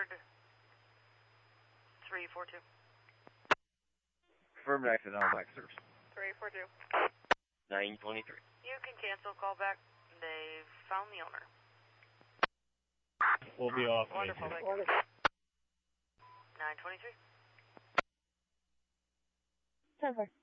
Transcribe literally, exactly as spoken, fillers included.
Bird three four two. Affirmative access on black service. three four two. nine twenty-three. You can cancel callback. They've found the owner. We'll be off. Wonderful, thank you. nine twenty-three. ten four.